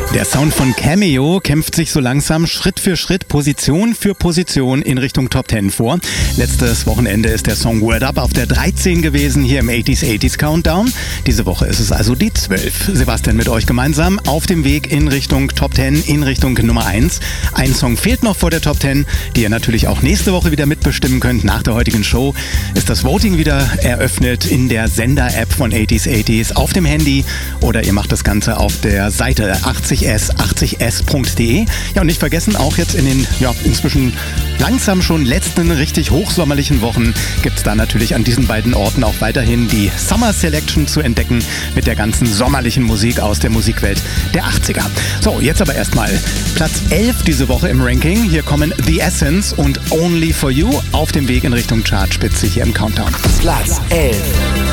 Der Sound von Cameo kämpft sich so langsam Schritt für Schritt, Position für Position in Richtung Top 10 vor. Letztes Wochenende ist der Song Word Up auf der 13 gewesen hier im 80s Countdown. Diese Woche ist es also die 12. Sebastian mit euch gemeinsam auf dem Weg in Richtung Top 10, in Richtung Nummer 1. Ein Song fehlt noch vor der Top 10, die ihr natürlich auch nächste Woche wieder mitbestimmen könnt. Nach der heutigen Show ist das Voting wieder eröffnet in der Sender-App von 80s auf dem Handy oder ihr macht das Ganze auf der Seite 80s.de. Ja, und nicht vergessen, auch jetzt in den inzwischen langsam schon letzten richtig hochsommerlichen Wochen gibt es da natürlich an diesen beiden Orten auch weiterhin die Summer Selection zu entdecken mit der ganzen sommerlichen Musik aus der Musikwelt der 80er. So, jetzt aber erstmal Platz 11 diese Woche im Ranking. Hier kommen The Essence und Only For You auf dem Weg in Richtung Chartspitze hier im Countdown. Platz 11.